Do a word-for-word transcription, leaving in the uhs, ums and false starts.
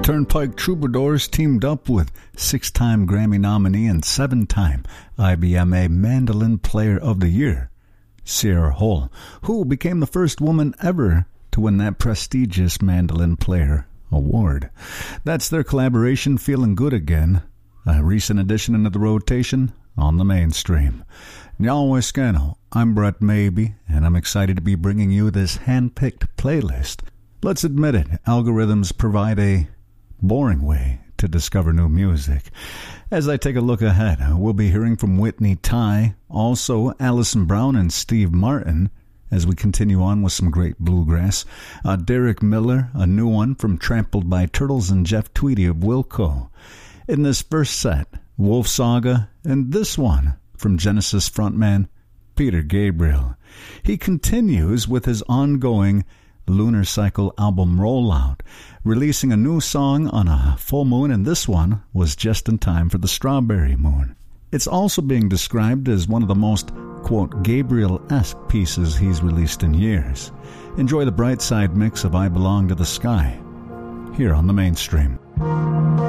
Turnpike Troubadours teamed up with six-time Grammy nominee and seven-time I B M A Mandolin Player of the Year, Sierra Hull, who became the first woman ever to win that prestigious Mandolin Player award. That's their collaboration, Feeling Good Again, a recent addition into the rotation on the mainstream. Nyaweskano, I'm Brett Maybe, and I'm excited to be bringing you this hand-picked playlist. Let's admit it, algorithms provide a boring way to discover new music. As I take a look ahead, we'll be hearing from Whitney Ty, also Alison Brown and Steve Martin, as we continue on with some great bluegrass. Uh, Derek Miller, a new one from Trampled by Turtles, and Jeff Tweedy of Wilco. In this first set, Wolf Saga, and this one from Genesis frontman Peter Gabriel. He continues with his ongoing Lunar Cycle album rollout, releasing a new song on a full moon, and this one was just in time for the strawberry moon. It's also being described as one of the most, quote, Gabriel-esque pieces he's released in years. Enjoy the bright side mix of I Belong to the Sky here on the mainstream.